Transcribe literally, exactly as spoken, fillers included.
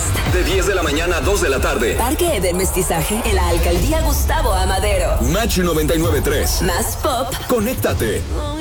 Fest. De diez de la mañana a dos de la tarde. Parque Eden Mestizaje en la Alcaldía Gustavo Amadero. Match noventa y nueve punto tres. Más pop. Conéctate.